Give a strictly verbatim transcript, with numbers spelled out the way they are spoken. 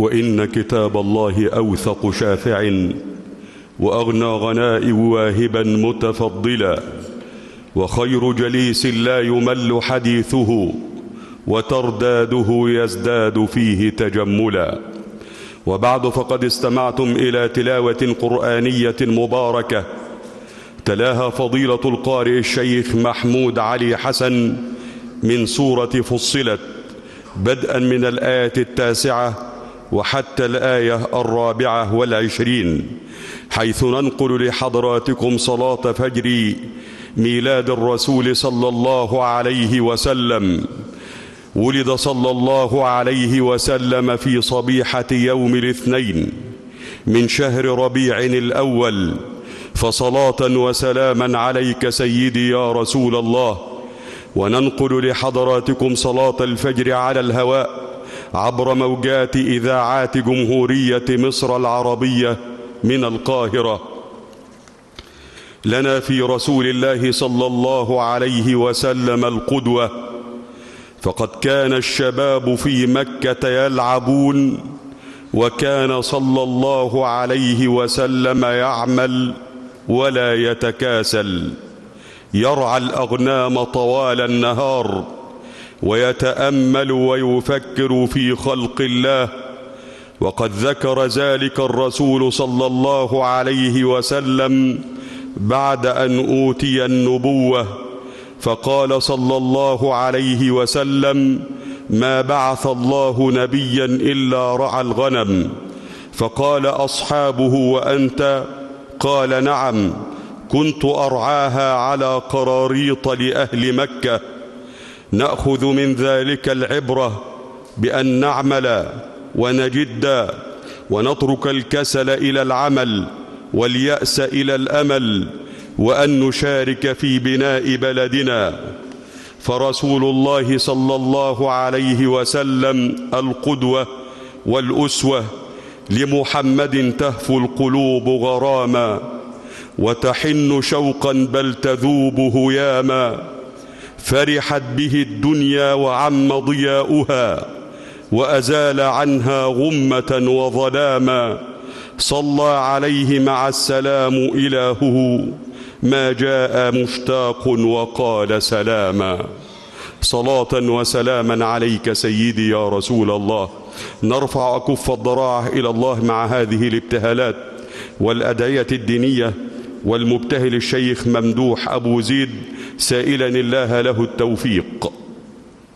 وإن كتاب الله أوثق شافع وأغنى غناء واهبا متفضلا، وخير جليس لا يمل حديثه وترداده يزداد فيه تجملا. وبعد، فقد استمعتم إلى تلاوة قرآنية مباركة تلاها فضيلة القارئ الشيخ محمود علي حسن من سورة فصلت، بدءا من الآية التاسعة وحتى الآية الرابعة والعشرين، حيث ننقل لحضراتكم صلاة فجر ميلاد الرسول صلى الله عليه وسلم. ولد صلى الله عليه وسلم في صبيحة يوم الاثنين من شهر ربيع الأول، فصلاة وسلاما عليك سيدي يا رسول الله. وننقل لحضراتكم صلاة الفجر على الهواء عبر موجات إذاعات جمهورية مصر العربية من القاهرة. لنا في رسول الله صلى الله عليه وسلم القدوة، فقد كان الشباب في مكة يلعبون، وكان صلى الله عليه وسلم يعمل ولا يتكاسل، يرعى الأغنام طوال النهار ويتأمل ويفكر في خلق الله. وقد ذكر ذلك الرسول صلى الله عليه وسلم بعد أن أوتي النبوة، فقال صلى الله عليه وسلم: ما بعث الله نبيا إلا رعى الغنم. فقال أصحابه: وأنت؟ قال: نعم، كنت أرعاها على قراريط لأهل مكة. نأخذ من ذلك العبرة بأن نعمل ونجد ونترك الكسل إلى العمل واليأس إلى الأمل، وأن نشارك في بناء بلدنا. فرسول الله صلى الله عليه وسلم القدوة والأسوة، لمحمد تهفو القلوب غراما وتحن شوقا بل تذوب هياما. فرحت به الدنيا وعم ضياؤها وأزال عنها غمة وظلاما. صلى عليه مع السلام إلهه، ما جاء مشتاق وقال سلاما. صلاة وسلاما عليك سيدي يا رسول الله. نرفع أكف الضراعة إلى الله مع هذه الابتهالات والأدعية الدينية، والمبتهل الشيخ ممدوح أبو زيد سائلا الله له التوفيق.